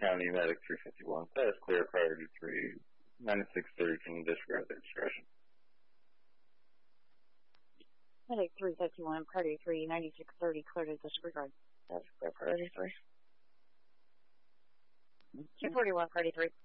County Medic 351. That is clear. Priority 3. 9630 can disregard the discretion. Medic 351, priority 3, 9630, clear to disregard. That's clear, priority 3. 241, priority 3.